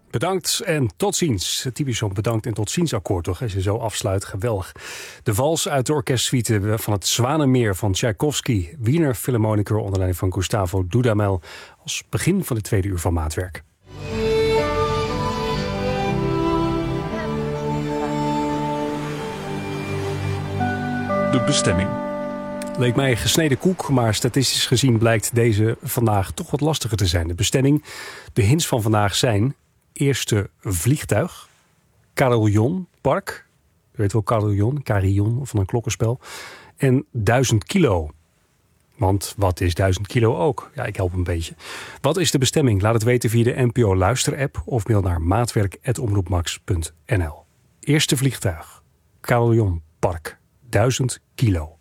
Bedankt en tot ziens. Typisch zo'n bedankt en tot ziens akkoord, toch? Als je zo afsluit, geweldig. De vals uit de orkestsuite van het Zwanenmeer van Tchaikovsky. Wiener Philharmoniker onder leiding van Gustavo Dudamel. Als begin van de tweede uur van Maatwerk. De bestemming. Leek mij gesneden koek, maar statistisch gezien blijkt deze vandaag toch wat lastiger te zijn. De bestemming, de hints van vandaag zijn: eerste vliegtuig, carillonpark, je weet wel carillon van een klokkenspel, en 1000 kilo. Want wat is 1000 kilo ook? Ja, ik help een beetje. Wat is de bestemming? Laat het weten via de NPO Luisterapp of mail naar maatwerk@omroepmax.nl. Eerste vliegtuig, carillonpark, 1000 kilo.